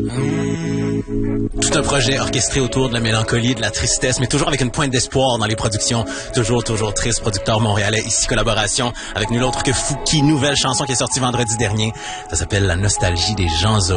Tout un projet orchestré autour de la mélancolie, de la tristesse, mais toujours avec une pointe d'espoir dans les productions. Toujours triste, producteur montréalais. Ici, collaboration avec nul autre que Fouki. Nouvelle chanson qui est sortie vendredi dernier. Ça s'appelle La nostalgie des gens heureux.